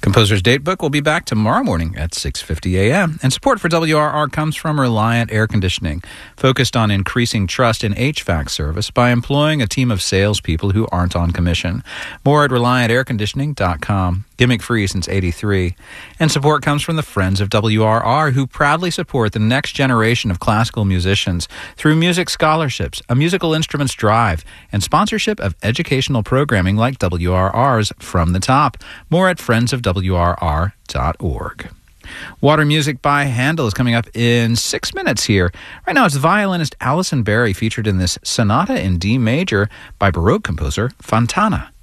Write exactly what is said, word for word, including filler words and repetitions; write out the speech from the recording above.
Composer's Datebook will be back tomorrow morning at six fifty a.m. And support for W R R comes from Reliant Air Conditioning, focused on increasing trust in H V A C service by employing a team of salespeople who aren't on commission. More at reliant air conditioning dot com. Gimmick-free since eighty-three. And support comes from the Friends of W R R, who proudly support the next generation of classical musicians through music scholarships, a musical instruments drive, and sponsorship of educational programming like W R R's From the Top. More at friends of W R R dot org. Water Music by Handel is coming up in six minutes here. Right now, it's the violinist Alison Berry featured in this Sonata in D major by Baroque composer Fontana.